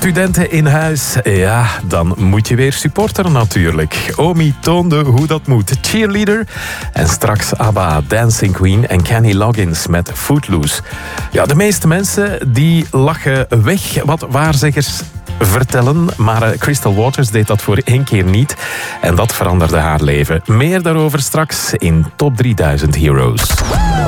studenten in huis, ja, dan moet je weer supporteren natuurlijk. Omi toonde hoe dat moet. Cheerleader en straks ABBA, Dancing Queen en Kenny Loggins met Footloose. Ja, de meeste mensen die lachen weg wat waarzeggers vertellen, maar Crystal Waters deed dat voor 1 keer niet en dat veranderde haar leven. Meer daarover straks in Top 3000 Heroes.